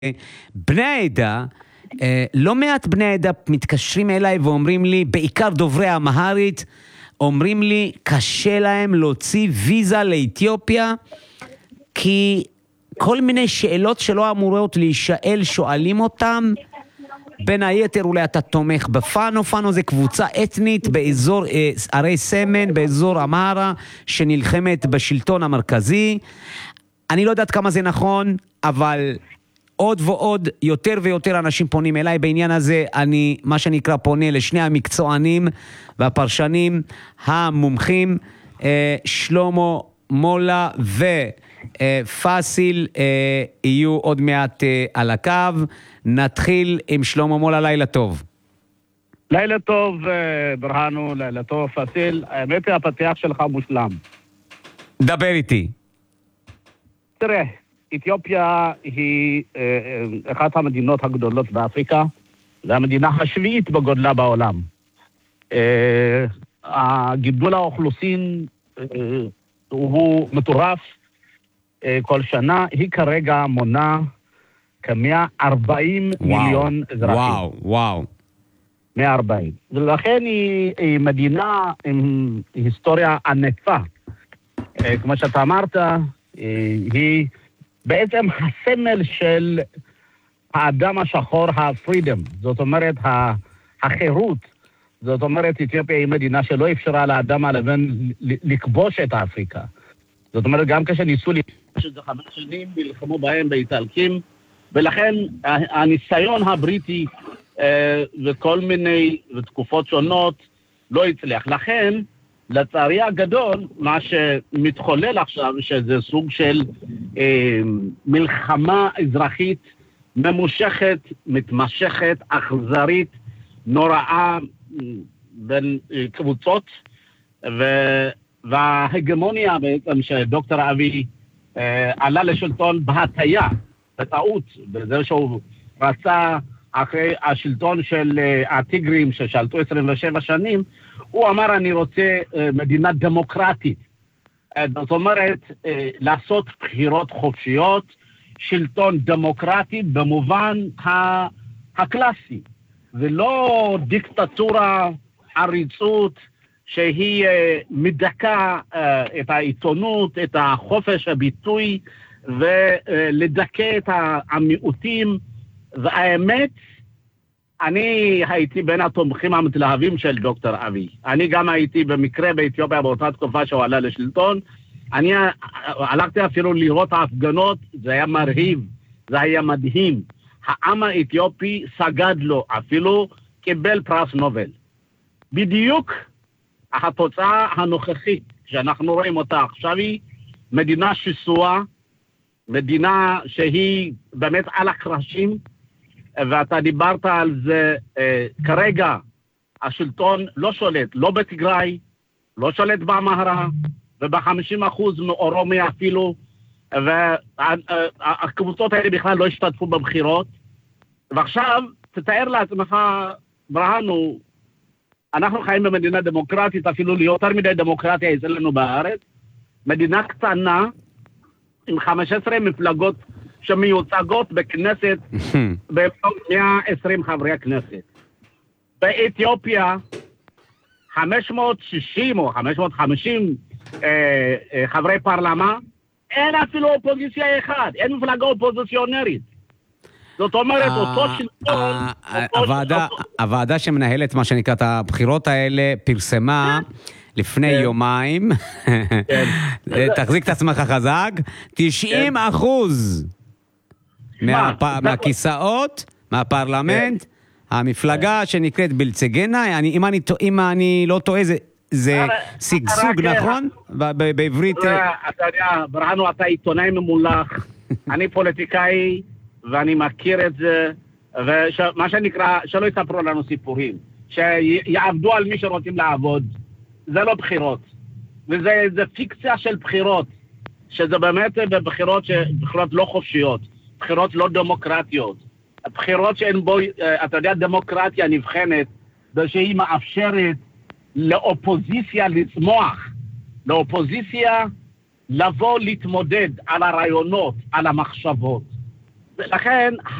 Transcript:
בני העדה, לא מעט בני העדה מתקשרים אליי ואומרים לי, בעיקר דוברי אמהרית, אומרים לי, קשה להם להוציא ויזה לאתיופיה, כי כל מיני שאלות שלא אמורות להישאל, שואלים אותם, בין היתר אולי אתה תומך בפאנו, פאנו זה קבוצה אתנית באזור ערי סמן, באזור אמהרה, שנלחמת בשלטון המרכזי. אני לא יודעת כמה זה נכון, אבל עוד ועוד, יותר ויותר אנשים פונים אליי בעניין הזה. אני, מה שנקרא, פונה לשני המקצוענים והפרשנים המומחים, שלמה מולה ופסיל, יהיו עוד מעט על הקו. נתחיל עם שלמה מולה. לילה טוב. לילה טוב ברהנו, לילה טוב פסיל. האמת היא הפתיח שלך מושלם. דבר איתי. תראה, אתיופיה היא אחת המדינות הגדולות באפריקה, זה המדינה השביעית בגודלה בעולם. הגידול האוכלוסין הוא מטורף כל שנה, היא כרגע מונה כ-140 מיליון אזרחים. וואו. 140. ולכן היא מדינה עם היסטוריה ענפה. כמו שאתה אמרת, היא בעצם הסמל של האדם השחור, הפרידם. זאת אומרת, החירות. זאת אומרת, אתיופיה היא מדינה שלא אפשרה לאדם הלבן לכבוש את אפריקה. זאת אומרת, גם כשניסו שזה 5 שנים, נלחמו בהם באיטלקים, ולכן הניסיון הבריטי וכל מיני תקופות שונות לא הצליח. לכן, לצערי הגדול, מה שמתחולל עכשיו, שזה סוג של מלחמה אזרחית ממושכת, מתמשכת, אכזרית, נוראה בין קבוצות, וההגמוניה בעצם שדוקטור אבי עלה לשלטון בהטיה, בטעות, בזה שהוא רצה אחרי השלטון של הטיגרים ששלטו 27 שנים, הוא אמר אני רוצה מדינה דמוקרטית. זאת אומרת, לעשות בחירות חופשיות, שלטון דמוקרטי במובן הקלאסי, ולא דיקטטורה, עריצות, שהיא מדכא את העיתונות, את החופש הביטוי, ולדכא את המיעוטים. והאמת, אני הייתי בין התומכים המתלהבים של דוקטור אבי. אני גם הייתי במקרה באתיופיה באותה תקופה שהוא עלה לשלטון. אני הלכתי אפילו לראות ההפגנות, זה היה מרהיב, זה היה מדהים. העם האתיופי סגד לו, אפילו קיבל פרס נובל. בדיוק התוצאה הנוכחית שאנחנו רואים אותה עכשיו היא מדינה שסועה, מדינה שהיא באמת על הקרשים, ואתה דיברת על זה, כרגע השלטון לא שולט, לא בתיגראי, לא שולט באמהרה, וב-50% מאורומיה אפילו, והקבוצות האלה בכלל לא השתתפו בבחירות. ועכשיו, תתאר לעצמך, ברהנו, אנחנו חיים במדינה דמוקרטית, אפילו יותר מדי דמוקרטיה אצלנו בארץ, מדינה קטנה, עם 15 מפלגות שמיוצגות בכנסת, ב-120 חברי הכנסת. באתיופיה, 560 או 550 חברי פרלמה, אין אפילו אופוזיציה אחד, אין מפלגה אופוזיציונרית. זאת אומרת, אותו שלטון... הוועדה שמנהלת מה שנקרא את הבחירות האלה פרסמה לפני יומיים, תחזיק את עצמך חזק, 90% מהכיסאות, מהפרלמנט, המפלגה שנקראת בלצגנה, אם אני לא טועה, זה סגסוג, נכון? בעברית... אתה יודע, ברהנו, אתה עיתונאי ממולח, אני פוליטיקאי, ואני מכיר את זה, ומה שנקרא, שלא יספרו לנו סיפורים, שיעבדו על מי שרוצים לעבוד, זה לא בחירות, וזה פיקציה של בחירות, שזה באמת בחירות לא חופשיות, בחירות לא דמוקרטיות, בחירות שאין בו, אתה יודע, דמוקרטיה נבחנת, ושהיא מאפשרת לאופוזיציה לצמוח, לאופוזיציה לבוא להתמודד על הרעיונות, על המחשבות. לכן